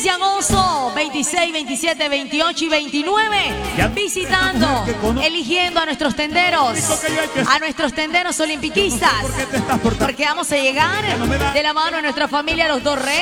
Cristian Oso, 26, 27, 28 y 29, visitando, eligiendo a nuestros tenderos olimpiquistas, porque vamos a llegar de la mano de nuestra familia Los Dos Reyes.